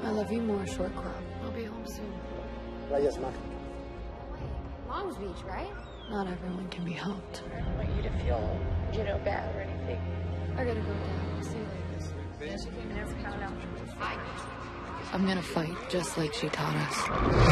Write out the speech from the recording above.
I love you more, short crop. I'll be home soon. Rayas Mágicas. Wait, Long's Beach, right? Not everyone can be helped. I don't want you to feel, bad or anything. I gotta go down. I'll see you later. Never count out. I'm gonna fight just like she taught us.